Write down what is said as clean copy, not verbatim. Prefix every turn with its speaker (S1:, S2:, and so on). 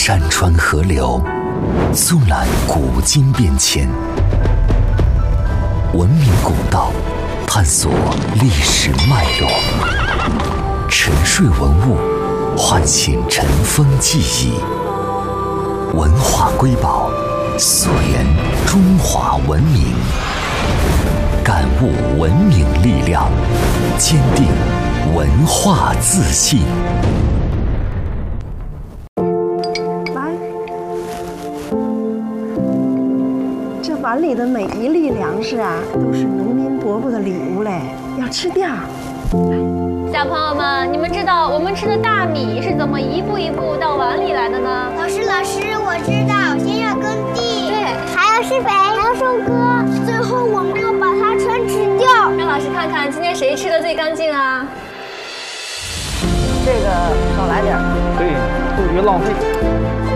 S1: 山川河流，纵览古今变迁，文明古道，探索历史脉络，沉睡文物，唤醒尘封记忆，文化瑰宝，溯源中华文明，感悟文明力量，坚定文化自信。
S2: 这碗里的每一粒粮食啊，都是农民伯伯的礼物嘞，要吃掉。
S3: 小朋友们，你们知道我们吃的大米是怎么一步一步到碗里来的呢？
S4: 老师，我知道，先要耕地，对，还要施肥，还要收割，最后我们要把它全吃掉。
S3: 让老师看看今天谁吃的最干净啊？
S2: 这个少来点，
S5: 对，多余浪费。